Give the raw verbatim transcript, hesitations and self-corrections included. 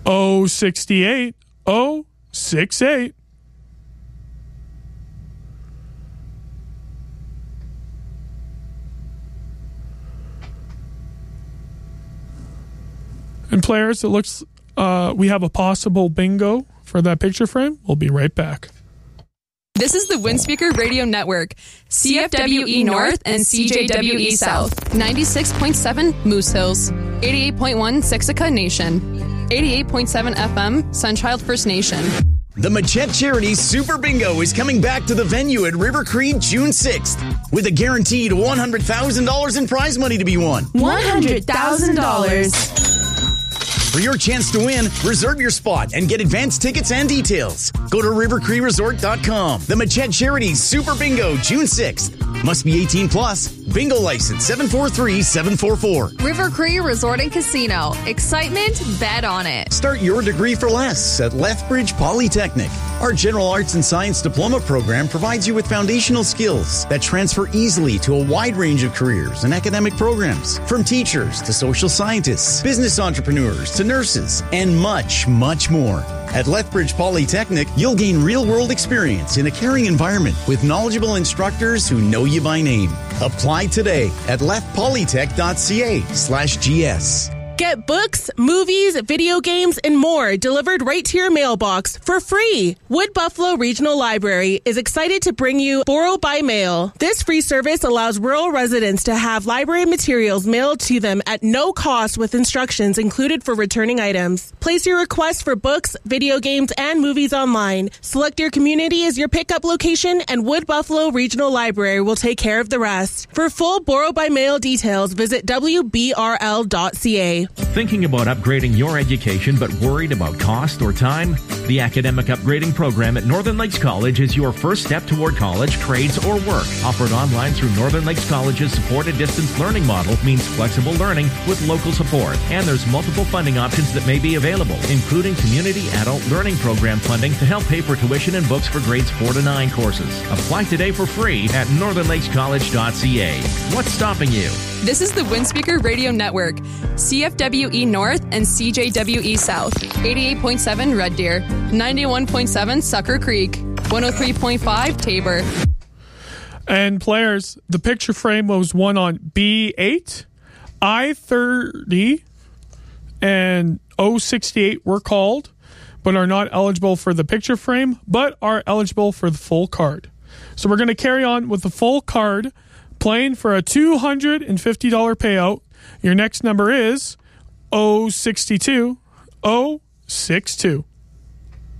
oh sixty-eight oh sixty-eight. And players, it looks uh, we have a possible bingo for that picture frame. We'll be right back. This is the Windspeaker Radio Network, C F W E North and C J W E South, ninety-six point seven Moose Hills, eighty-eight point one Siksika Nation, eighty-eight point seven F M Sunchild First Nation. The Machette Charities Super Bingo is coming back to the venue at River Cree June sixth with a guaranteed one hundred thousand dollars in prize money to be won. one hundred thousand dollars. For your chance to win, reserve your spot and get advance tickets and details. Go to river cree resort dot com. The Machette Charities Super Bingo, June sixth. Must be eighteen plus. Bingo license seven four three seven four four. River Cree Resort and Casino. Excitement, bet on it. Start your degree for less at Lethbridge Polytechnic. Our General Arts and Science Diploma program provides you with foundational skills that transfer easily to a wide range of careers and academic programs. From teachers to social scientists, business entrepreneurs to nurses, and much, much more. At Lethbridge Polytechnic, you'll gain real-world experience in a caring environment with knowledgeable instructors who know you by name. Apply today at lethpolytech.ca slash GS. Get books, movies, video games, and more delivered right to your mailbox for free. Wood Buffalo Regional Library is excited to bring you Borrow by Mail. This free service allows rural residents to have library materials mailed to them at no cost with instructions included for returning items. Place your request for books, video games, and movies online. Select your community as your pickup location, and Wood Buffalo Regional Library will take care of the rest. For full Borrow by Mail details, visit w b r l dot c a. Thinking about upgrading your education but worried about cost or time? The Academic Upgrading Program at Northern Lakes College is your first step toward college, trades, or work. Offered online through Northern Lakes College's supported distance learning model means flexible learning with local support. And there's multiple funding options that may be available, including Community Adult Learning Program funding to help pay for tuition and books for grades four to nine courses. Apply today for free at northern lakes college dot c a. What's stopping you? This is the Windspeaker Radio Network, C F W E North and C J W E South, eighty-eight point seven Red Deer, ninety-one point seven Sucker Creek, one oh three point five Tabor. And players, the picture frame was won on B eight, I thirty, and oh sixty-eight were called, but are not eligible for the picture frame, but are eligible for the full card. So we're going to carry on with the full card, playing for a two hundred fifty dollars payout. Your next number is oh sixty-two oh sixty-two.